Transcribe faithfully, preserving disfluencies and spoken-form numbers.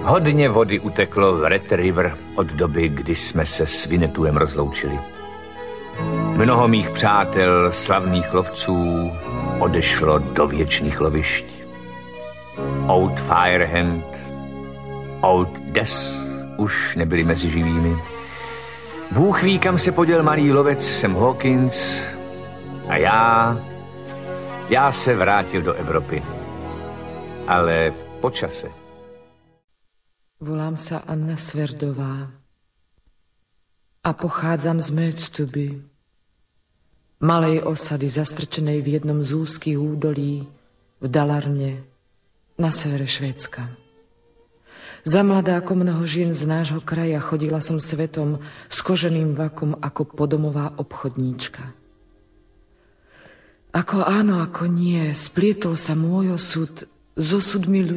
Hodně vody uteklo v Red River od doby, kdy jsme se s Vinetuem rozloučili. Mnoho mých přátel, slavných lovců, odešlo do věčných lovišť. Old Firehand, Old Death už nebyli mezi živými. Bůh ví, kam se poděl malý lovec Sam Hawkins a já, já se vrátil do Evropy. Ale po čase. Volám sa Anna Sverdová a pochádzam z Möcstuby, malej osady zastrčenej v jednom z úzkých údolí v Dalarne na severe Švédska. Za mladá ako mnoho žien z nášho kraja chodila som svetom s koženým vakom ako podomová obchodníčka. Ako áno, ako nie, splietol sa môj osud s osudmi ľudí,